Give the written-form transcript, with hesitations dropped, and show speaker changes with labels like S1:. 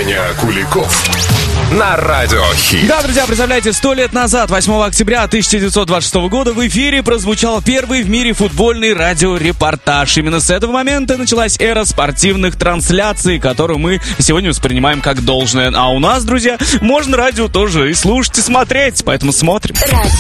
S1: Женя Куликов на Радио Хит.
S2: Да, друзья, представляете, 100 лет назад, 8 октября 1926 года, в эфире прозвучал первый в мире футбольный радиорепортаж. Именно с этого момента началась эра спортивных трансляций, которую мы сегодня воспринимаем как должное. А у нас, друзья, можно радио тоже и слушать, и смотреть, поэтому смотрим.